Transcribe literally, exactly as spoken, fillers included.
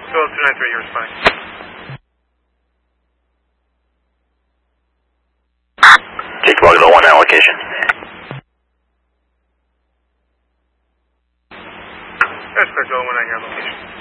Phil two nine three, you're responding. Take Bravo one allocation. That's correct, one on your location.